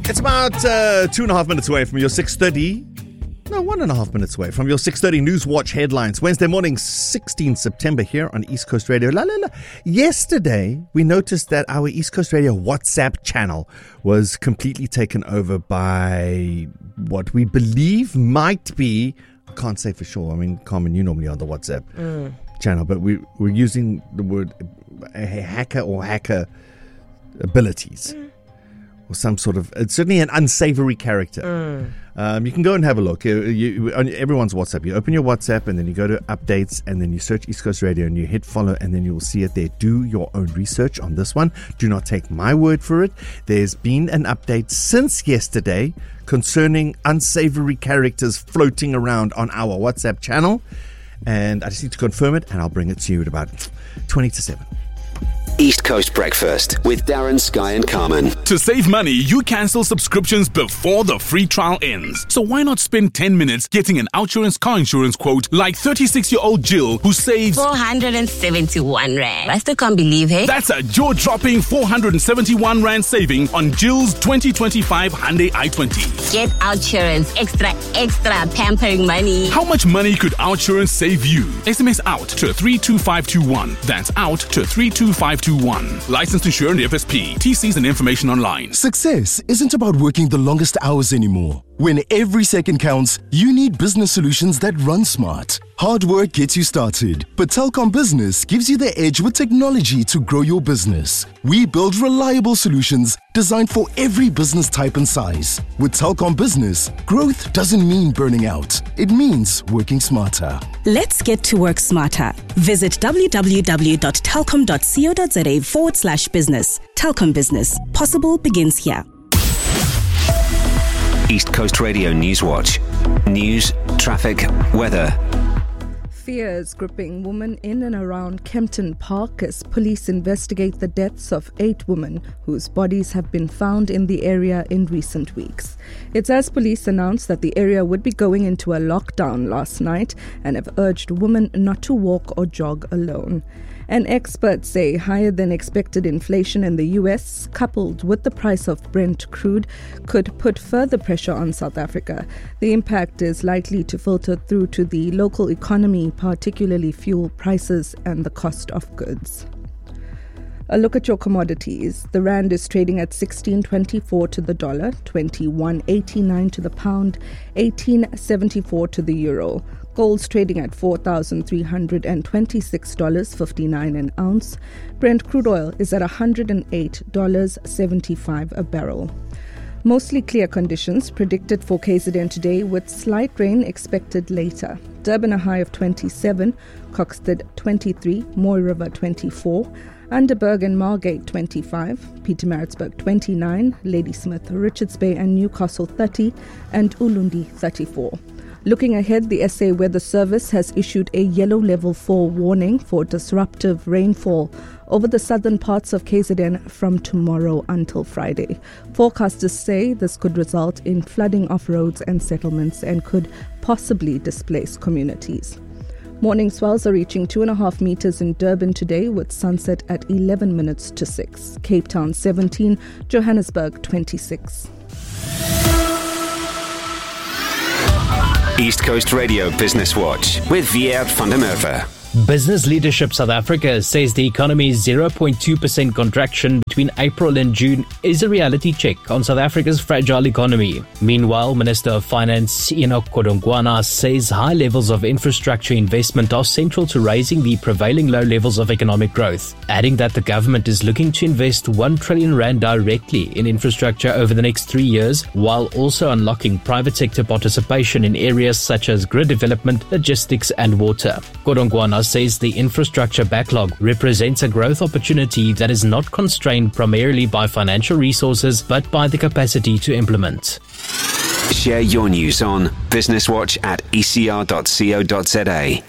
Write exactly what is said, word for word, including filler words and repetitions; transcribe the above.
It's about uh, two and a half minutes away from your six thirty. No, one and a half minutes away from your six thirty News Watch headlines. Wednesday morning, sixteenth September here on East Coast Radio. La, la, la. Yesterday, we noticed that our East Coast Radio WhatsApp channel was completely taken over by what we believe might be, I can't say for sure. I mean, Carmen, you normally on the WhatsApp mm. channel, but we, we're using the word a hacker or hacker abilities. Mm. Or some sort of, it's certainly an unsavory character. Mm. Um, you can go and have a look. You, you, on everyone's WhatsApp, you open your WhatsApp and then you go to updates and then you search East Coast Radio and you hit follow and then you will see it there. Do your own research on this one. Do not take my word for it. There's been an update since yesterday concerning unsavory characters floating around on our WhatsApp channel. And I just need to confirm it and I'll bring it to you at about twenty to seven. East Coast Breakfast with Darren, Sky and Carmen. To save money, you cancel subscriptions before the free trial ends. So why not spend ten minutes getting an Outsurance car insurance quote like thirty-six-year-old Jill who saves four hundred seventy-one rand. I still can't believe it. That's a jaw-dropping four hundred seventy-one rand saving on Jill's twenty twenty-five Hyundai i twenty. Get Outsurance extra, extra pampering money. How much money could Outsurance save you? S M S out to three two five two one. That's out to three two five two one. Licensed insured F S P. T Cs and information online. Success isn't about working the longest hours anymore. When every second counts, you need business solutions that run smart. Hard work gets you started, but Telkom Business gives you the edge with technology to grow your business. We build reliable solutions designed for every business type and size. With Telkom Business, growth doesn't mean burning out. It means working smarter. Let's get to work smarter. Visit www.telkom.co.za forward slash business. Telkom Business. Possible begins here. East Coast Radio News Watch. News, traffic, weather. Fears gripping women in and around Kempton Park as police investigate the deaths of eight women whose bodies have been found in the area in recent weeks. It's as police announced that the area would be going into a lockdown last night and have urged women not to walk or jog alone. And experts say higher than expected inflation in the U S, coupled with the price of Brent crude, could put further pressure on South Africa. The impact is likely to filter through to the local economy, particularly fuel prices and the cost of goods. A look at your commodities. The rand is trading at sixteen twenty-four to the dollar, twenty-one eighty-nine to the pound, eighteen seventy-four to the euro. Gold's trading at four thousand three hundred twenty-six dollars fifty-nine an ounce. Brent crude oil is at one hundred eight dollars seventy-five a barrel. Mostly clear conditions predicted for K Z N today with slight rain expected later. Durban a high of twenty-seven, Kokstad twenty-three, Mooi River twenty-four, Underberg and Margate twenty-five, Pietermaritzburg twenty-nine, Ladysmith, Richards Bay and Newcastle thirty, and Ulundi thirty-four. Looking ahead, the S A Weather Service has issued a yellow level four warning for disruptive rainfall over the southern parts of K Z N from tomorrow until Friday. Forecasters say this could result in flooding of roads and settlements and could possibly displace communities. Morning swells are reaching two and a half meters in Durban today with sunset at eleven minutes to six. Cape Town seventeen, Johannesburg twenty-six. East Coast Radio Business Watch with Viert van der Merwe. Business Leadership South Africa says the economy's zero point two percent contraction between April and June is a reality check on South Africa's fragile economy. Meanwhile, Minister of Finance Enoch Godongwana says high levels of infrastructure investment are central to raising the prevailing low levels of economic growth, adding that the government is looking to invest one trillion rand directly in infrastructure over the next three years, while also unlocking private sector participation in areas such as grid development, logistics and water. Godongwana says the infrastructure backlog represents a growth opportunity that is not constrained primarily by financial resources but by the capacity to implement. Share your news on Business Watch at e c r dot co dot za.